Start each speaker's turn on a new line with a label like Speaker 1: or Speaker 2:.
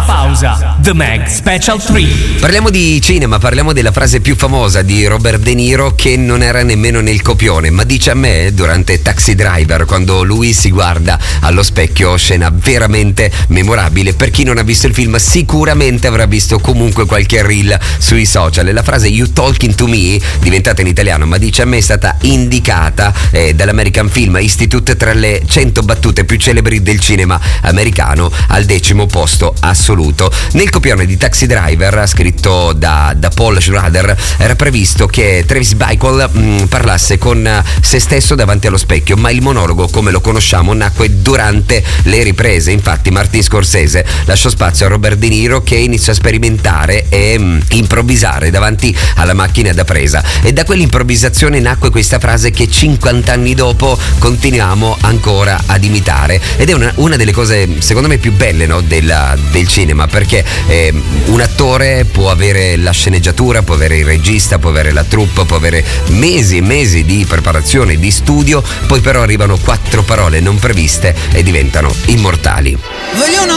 Speaker 1: pausa. The Mag Special 3.
Speaker 2: Parliamo di cinema, parliamo della frase più famosa di Robert De Niro, che non era nemmeno nel copione, ma dice a me durante Taxi Driver, quando lui si guarda allo specchio, scena veramente memorabile. Per chi non ha visto il film sicuramente avrà visto comunque qualche reel sui social, e la frase "You talking to me", diventata in italiano "ma dice a me", è stata indicata dall'American Film Institute tra le 100 battute più celebri del cinema americano, al 10° posto assoluto. Nel copione di Taxi Driver, scritto da Paul Schrader, era previsto che Travis Bickle parlasse con se stesso davanti allo specchio, ma il monologo, come lo conosciamo, nacque durante le riprese. Infatti Martin Scorsese lasciò spazio a Robert De Niro, che iniziò a sperimentare e improvvisare davanti alla macchina da presa, e da quell'improvvisazione nacque questa frase che 50 anni dopo continuiamo ancora ad imitare, ed è una delle cose secondo me più belle, no, del cinema, perché un attore può avere la sceneggiatura, può avere il regista, può avere la troupe, può avere mesi e mesi di preparazione, di studio, poi però arrivano 4 parole non previste e diventano immortali.
Speaker 3: Voglio una